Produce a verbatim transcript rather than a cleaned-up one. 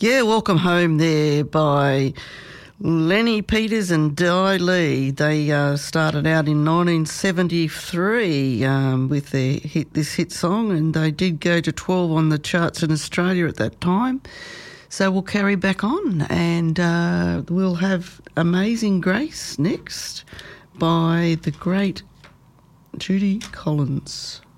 Yeah, Welcome Home there by Lenny Peters and Di Lee. They uh, started out in nineteen seventy-three um, with their hit, this hit song, and they did go to twelve on the charts in Australia at that time. So we'll carry back on, and uh, we'll have Amazing Grace next by the great Judy Collins.